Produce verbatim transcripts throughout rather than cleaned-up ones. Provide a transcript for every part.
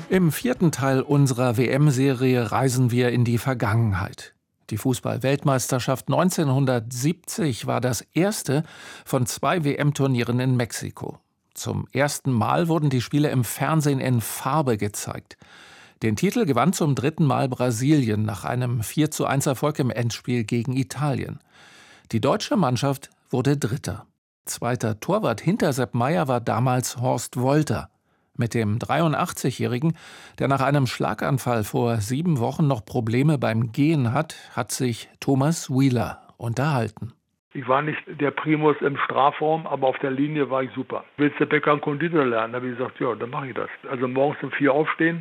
Im vierten Teil unserer W M-Serie reisen wir in die Vergangenheit. Die Fußball-Weltmeisterschaft neunzehnhundertsiebzig war das erste von zwei W M-Turnieren in Mexiko. Zum ersten Mal wurden die Spiele im Fernsehen in Farbe gezeigt. Den Titel gewann zum dritten Mal Brasilien nach einem vier zu eins Erfolg im Endspiel gegen Italien. Die deutsche Mannschaft wurde Dritter. Zweiter Torwart hinter Sepp Maier war damals Horst Wolter. Mit dem dreiundachtzigjährigen, der nach einem Schlaganfall vor sieben Wochen noch Probleme beim Gehen hat, hat sich Thomas Wieler unterhalten. Ich war nicht der Primus im Strafraum, aber auf der Linie war ich super. Willst du Bäcker und Konditor lernen? Da habe ich gesagt, ja, dann mache ich das. Also morgens um vier aufstehen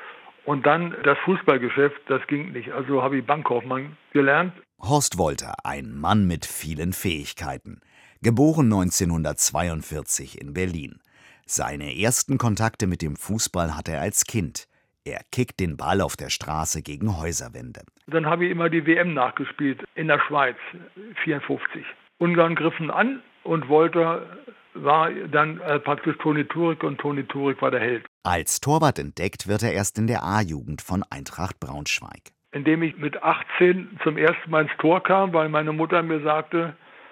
und dann das Fußballgeschäft, das ging nicht. Also habe ich Bankkaufmann gelernt. Horst Wolter, ein Mann mit vielen Fähigkeiten. Geboren neunzehnhundertzweiundvierzig in Berlin. Seine ersten Kontakte mit dem Fußball hatte er als Kind. Er kickt den Ball auf der Straße gegen Häuserwände. Dann habe ich immer die W M nachgespielt in der Schweiz, vierundfünfzig. Ungarn griffen an und Wolter war dann äh, praktisch Toni Turek und Toni Turek war der Held. Als Torwart entdeckt wird er erst in der A-Jugend von Eintracht Braunschweig. Indem ich mit achtzehn zum ersten Mal ins Tor kam, weil meine Mutter mir sagte,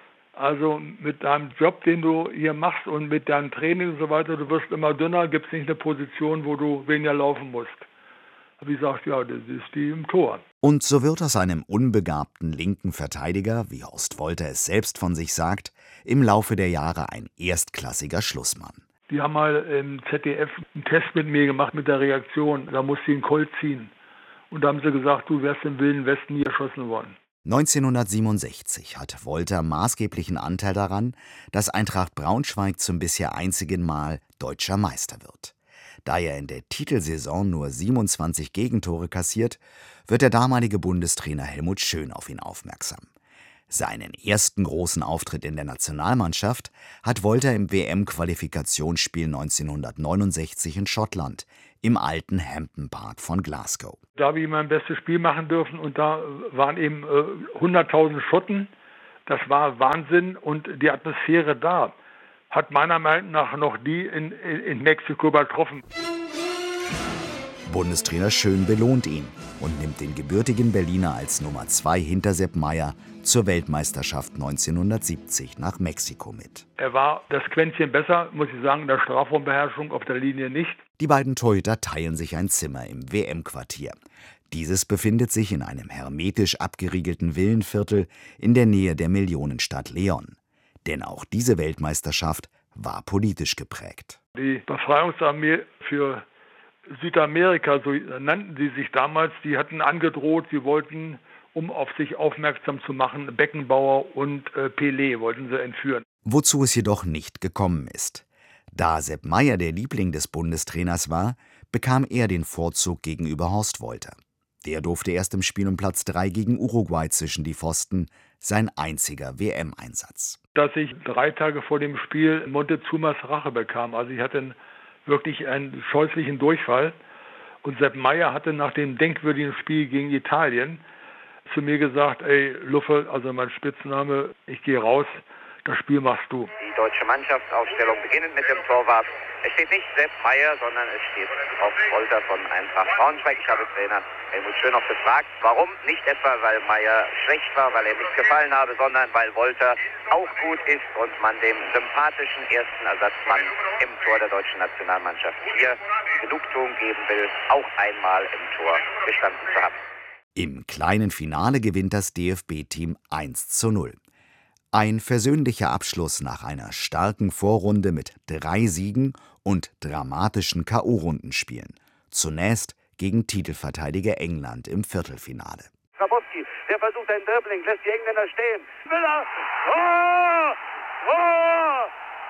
also mit deinem Job, den du hier machst und mit deinem Training und so weiter, du wirst immer dünner, gibt es nicht eine Position, wo du weniger laufen musst. Habe ich gesagt, ja, das ist die im Tor. Und so wird aus einem unbegabten linken Verteidiger, wie Horst Wolter es selbst von sich sagt, im Laufe der Jahre ein erstklassiger Schlussmann. Die haben mal im Z D F einen Test mit mir gemacht mit der Reaktion, da musste ich einen Colt ziehen. Und da haben sie gesagt, du wärst im Wilden Westen nie erschossen worden. neunzehnhundertsiebenundsechzig hat Wolter maßgeblichen Anteil daran, dass Eintracht Braunschweig zum bisher einzigen Mal deutscher Meister wird. Da er in der Titelsaison nur siebenundzwanzig Gegentore kassiert, wird der damalige Bundestrainer Helmut Schön auf ihn aufmerksam. Seinen ersten großen Auftritt in der Nationalmannschaft hat Wolter im W M-Qualifikationsspiel neunzehnhundertneunundsechzig in Schottland, im alten Hampden Park von Glasgow. Da habe ich mein bestes Spiel machen dürfen und da waren eben äh, hunderttausend Schotten. Das war Wahnsinn und die Atmosphäre da hat meiner Meinung nach noch nie in, in, in Mexiko übertroffen. Bundestrainer Schön belohnt ihn und nimmt den gebürtigen Berliner als Nummer zwei hinter Sepp Maier zur Weltmeisterschaft neunzehnhundertsiebzig nach Mexiko mit. Er war das Quäntchen besser, muss ich sagen, in der Strafraumbeherrschung, auf der Linie nicht. Die beiden Torhüter teilen sich ein Zimmer im W M-Quartier. Dieses befindet sich in einem hermetisch abgeriegelten Villenviertel in der Nähe der Millionenstadt León. Denn auch diese Weltmeisterschaft war politisch geprägt. Die Befreiungsarmee für Südamerika, so nannten sie sich damals, die hatten angedroht, sie wollten, um auf sich aufmerksam zu machen, Beckenbauer und äh, Pelé wollten sie entführen. Wozu es jedoch nicht gekommen ist. Da Sepp Maier der Liebling des Bundestrainers war, bekam er den Vorzug gegenüber Horst Wolter. Der durfte erst im Spiel um Platz drei gegen Uruguay zwischen die Pfosten, sein einziger W M-Einsatz. Dass ich drei Tage vor dem Spiel Montezumas Rache bekam. Also ich hatte wirklich einen scheußlichen Durchfall. Und Sepp Maier hatte nach dem denkwürdigen Spiel gegen Italien zu mir gesagt, ey Luffe, also mein Spitzname, ich gehe raus, das Spiel machst du. Die deutsche Mannschaftsaufstellung beginnend mit dem Torwart. Es steht nicht Sepp Maier, sondern es steht Horst Wolter von Eintracht Braunschweig. Ich habe Trainer Helmut Schön noch gefragt, warum? Nicht etwa, weil Maier schlecht war, weil er nicht gefallen habe, sondern weil Wolter auch gut ist und man dem sympathischen ersten Ersatzmann im Tor der deutschen Nationalmannschaft hier Genugtuung geben will, auch einmal im Tor gestanden zu haben. Im kleinen Finale gewinnt das D F B-Team eins zu null. Ein versöhnlicher Abschluss nach einer starken Vorrunde mit drei Siegen und dramatischen K O-Rundenspielen. Zunächst gegen Titelverteidiger England im Viertelfinale. Grabowski, der versucht ein Dribbling, lässt die Engländer stehen. Müller! Tor! Tor!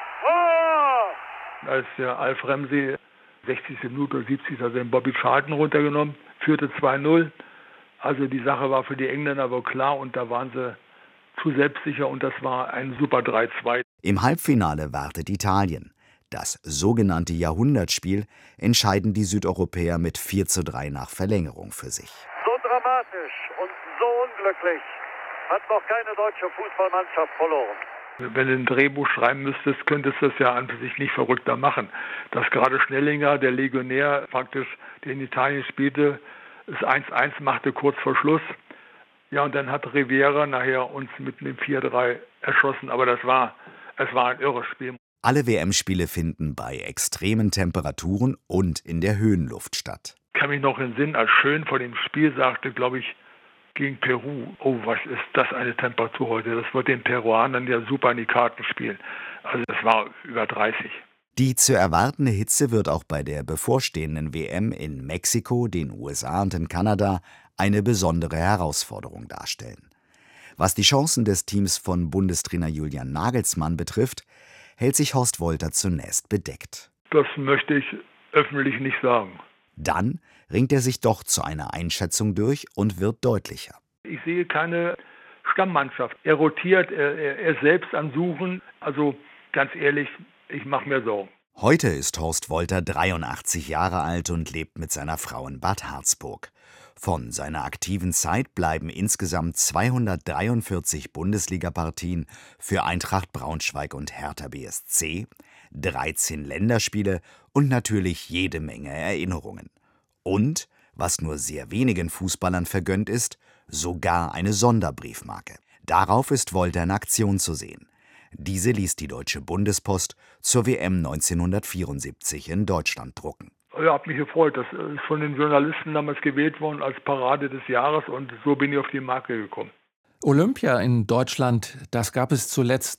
Tor! Als der Alf Ramsey sechzigste Minute oder siebzigste also den Bobby Charlton runtergenommen, führte zwei null. Also die Sache war für die Engländer wohl klar und da waren sie zu selbstsicher und das war ein super drei zwei. Im Halbfinale wartet Italien. Das sogenannte Jahrhundertspiel entscheiden die Südeuropäer mit vier zu drei nach Verlängerung für sich. So dramatisch und so unglücklich hat noch keine deutsche Fußballmannschaft verloren. Wenn du ein Drehbuch schreiben müsstest, könntest du es ja an sich nicht verrückter machen. Dass gerade Schnellinger, der Legionär praktisch, der in Italien spielte, es eins eins machte kurz vor Schluss. Ja, und dann hat Riviera nachher uns mit einem vier drei erschossen. Aber das war, es war ein irres Spiel. Alle W M-Spiele finden bei extremen Temperaturen und in der Höhenluft statt. Ich kann mich noch in Sinn, als Schön vor dem Spiel sagte, glaube ich, gegen Peru, oh, was ist das eine Temperatur heute? Das wird den Peruanern ja super in die Karten spielen. Also das war über dreißig. Die zu erwartende Hitze wird auch bei der bevorstehenden W M in Mexiko, den U S A und in Kanada eine besondere Herausforderung darstellen. Was die Chancen des Teams von Bundestrainer Julian Nagelsmann betrifft, hält sich Horst Wolter zunächst bedeckt. Das möchte ich öffentlich nicht sagen. Dann ringt er sich doch zu einer Einschätzung durch und wird deutlicher. Ich sehe keine Stammmannschaft. Er rotiert, er, er, er selbst am Suchen. Also ganz ehrlich, ich mache mir Sorgen. Heute ist Horst Wolter dreiundachtzig Jahre alt und lebt mit seiner Frau in Bad Harzburg. Von seiner aktiven Zeit bleiben insgesamt zweihundertdreiundvierzig Bundesligapartien für Eintracht Braunschweig und Hertha B S C, dreizehn Länderspiele und natürlich jede Menge Erinnerungen. Und, was nur sehr wenigen Fußballern vergönnt ist, sogar eine Sonderbriefmarke. Darauf ist Wolter in Aktion zu sehen. Diese ließ die Deutsche Bundespost zur W M neunzehnhundertvierundsiebzig in Deutschland drucken. Ja, hat mich gefreut. Das ist von den Journalisten damals gewählt worden als Parade des Jahres und so bin ich auf die Marke gekommen. Olympia in Deutschland, das gab es zuletzt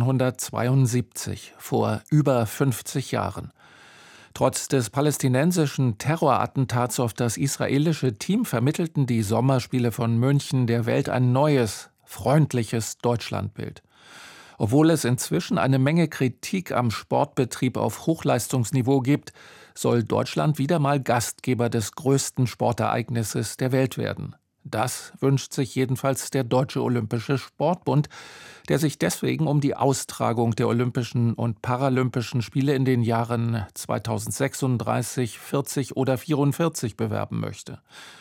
neunzehnhundertzweiundsiebzig, vor über fünfzig Jahren. Trotz des palästinensischen Terrorattentats auf das israelische Team vermittelten die Sommerspiele von München der Welt ein neues, freundliches Deutschlandbild. Obwohl es inzwischen eine Menge Kritik am Sportbetrieb auf Hochleistungsniveau gibt, soll Deutschland wieder mal Gastgeber des größten Sportereignisses der Welt werden. Das wünscht sich jedenfalls der Deutsche Olympische Sportbund, der sich deswegen um die Austragung der Olympischen und Paralympischen Spiele in den Jahren zweitausendsechsunddreißig, vierzig oder vierundvierzig bewerben möchte.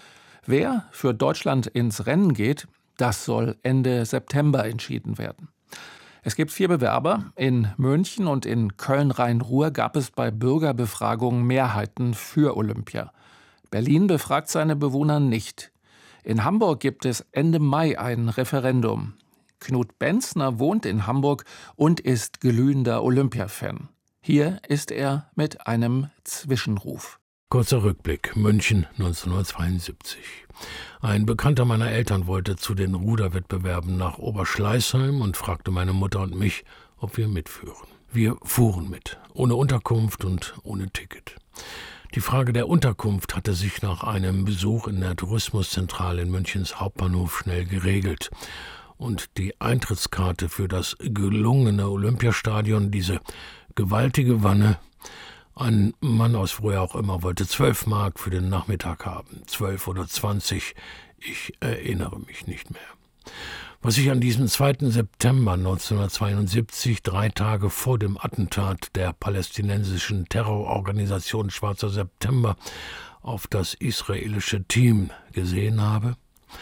Wer für Deutschland ins Rennen geht, das soll Ende September entschieden werden. Es gibt vier Bewerber. In München und in Köln-Rhein-Ruhr gab es bei Bürgerbefragungen Mehrheiten für Olympia. Berlin befragt seine Bewohner nicht. In Hamburg gibt es Ende Mai ein Referendum. Knut Benzner wohnt in Hamburg und ist glühender Olympia-Fan. Hier ist er mit einem Zwischenruf. Kurzer Rückblick, München neunzehnhundertzweiundsiebzig. Ein Bekannter meiner Eltern wollte zu den Ruderwettbewerben nach Oberschleißheim und fragte meine Mutter und mich, ob wir mitführen. Wir fuhren mit, ohne Unterkunft und ohne Ticket. Die Frage der Unterkunft hatte sich nach einem Besuch in der Tourismuszentrale in Münchens Hauptbahnhof schnell geregelt. Und die Eintrittskarte für das gelungene Olympiastadion, diese gewaltige Wanne, ein Mann aus woher auch immer wollte zwölf Mark für den Nachmittag haben. Zwölf oder zwanzig, ich erinnere mich nicht mehr. Was ich an diesem zweiten September neunzehnhundertzweiundsiebzig, drei Tage vor dem Attentat der palästinensischen Terrororganisation Schwarzer September auf das israelische Team gesehen habe?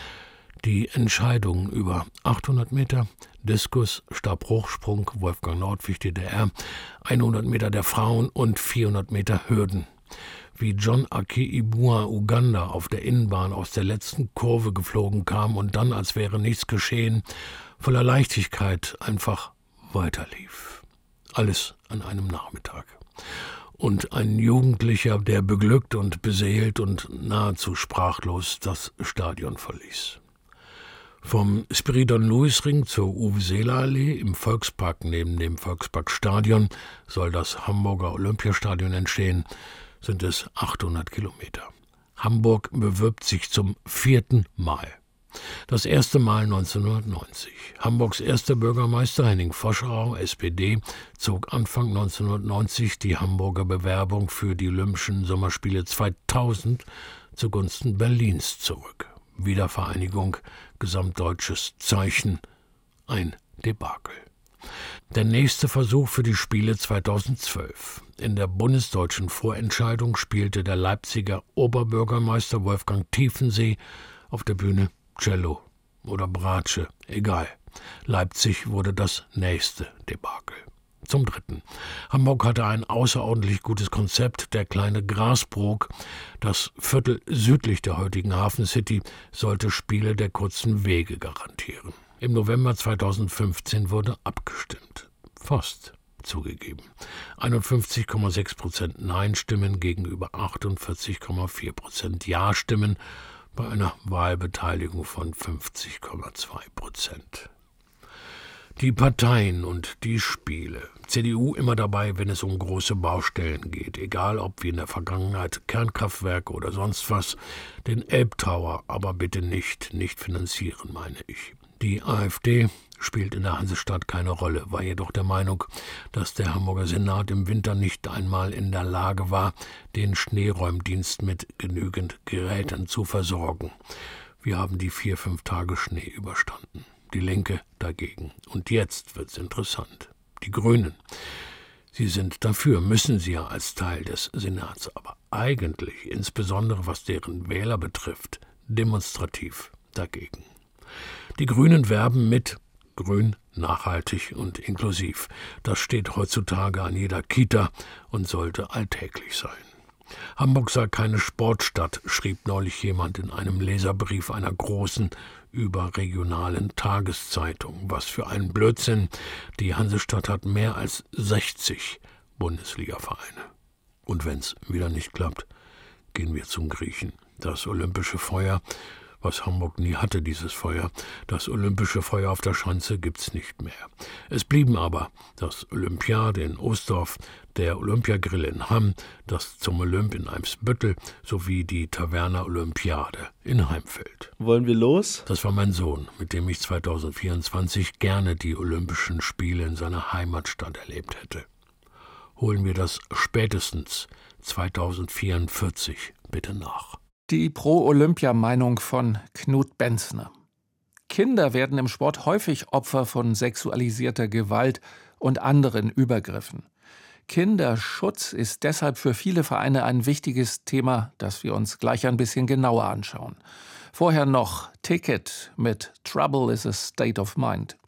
Die Entscheidung über achthundert Meter, Diskus, Stabhochsprung, Wolfgang Nordwig, D D R, hundert Meter der Frauen und vierhundert Meter Hürden. Wie John Aki-Ibua Uganda auf der Innenbahn aus der letzten Kurve geflogen kam und dann, als wäre nichts geschehen, voller Leichtigkeit einfach weiterlief. Alles an einem Nachmittag. Und ein Jugendlicher, der beglückt und beseelt und nahezu sprachlos das Stadion verließ. Vom Spiridon-Lewis-Ring zur Uwe-Seeler-Allee im Volkspark neben dem Volksparkstadion soll das Hamburger Olympiastadion entstehen, sind es achthundert Kilometer. Hamburg bewirbt sich zum vierten Mal. Das erste Mal neunzehnhundertneunzig. Hamburgs erster Bürgermeister Henning Voscherau, S P D, zog Anfang neunzehnhundertneunzig die Hamburger Bewerbung für die Olympischen Sommerspiele zweitausend zugunsten Berlins zurück. Wiedervereinigung, gesamtdeutsches Zeichen, ein Debakel. Der nächste Versuch für die Spiele zweitausendzwölf. In der bundesdeutschen Vorentscheidung spielte der Leipziger Oberbürgermeister Wolfgang Tiefensee auf der Bühne Cello oder Bratsche, egal. Leipzig wurde das nächste Debakel. Zum Dritten. Hamburg hatte ein außerordentlich gutes Konzept. Der kleine Grasbrook, das Viertel südlich der heutigen Hafen City, sollte Spiele der kurzen Wege garantieren. Im November zweitausendfünfzehn wurde abgestimmt. Fast zugegeben. einundfünfzig Komma sechs Prozent Nein-Stimmen gegenüber achtundvierzig Komma vier Prozent Ja-Stimmen bei einer Wahlbeteiligung von fünfzig Komma zwei Prozent. Die Parteien und die Spiele. C D U immer dabei, wenn es um große Baustellen geht, egal ob wie in der Vergangenheit Kernkraftwerke oder sonst was. Den Elbtower aber bitte nicht, nicht finanzieren, meine ich. Die AfD spielt in der Hansestadt keine Rolle, war jedoch der Meinung, dass der Hamburger Senat im Winter nicht einmal in der Lage war, den Schneeräumdienst mit genügend Geräten zu versorgen. Wir haben die vier, fünf Tage Schnee überstanden. Die Linke dagegen. Und jetzt wird's interessant. Die Grünen. Sie sind dafür, müssen sie ja als Teil des Senats, aber eigentlich, insbesondere was deren Wähler betrifft, demonstrativ dagegen. Die Grünen werben mit grün, nachhaltig und inklusiv. Das steht heutzutage an jeder Kita und sollte alltäglich sein. Hamburg sei keine Sportstadt, schrieb neulich jemand in einem Leserbrief einer großen, überregionalen Tageszeitung. Was für ein Blödsinn. Die Hansestadt hat mehr als sechzig Bundesliga-Vereine. Und wenn's wieder nicht klappt, gehen wir zum Griechen. Das olympische Feuer, was Hamburg nie hatte, dieses Feuer, das olympische Feuer auf der Schanze gibt's nicht mehr. Es blieben aber das Olympiade in Oesdorf, der Olympiagrill in Hamm, das zum Olymp in Eimsbüttel sowie die Taverna Olympiade in Heimfeld. Wollen wir los? Das war mein Sohn, mit dem ich zweitausendvierundzwanzig gerne die Olympischen Spiele in seiner Heimatstadt erlebt hätte. Holen wir das spätestens zweitausendvierundvierzig bitte nach. Die Pro-Olympia-Meinung von Knut Benzner. Kinder werden im Sport häufig Opfer von sexualisierter Gewalt und anderen Übergriffen. Kinderschutz ist deshalb für viele Vereine ein wichtiges Thema, das wir uns gleich ein bisschen genauer anschauen. Vorher noch Ticket mit Trouble is a State of Mind.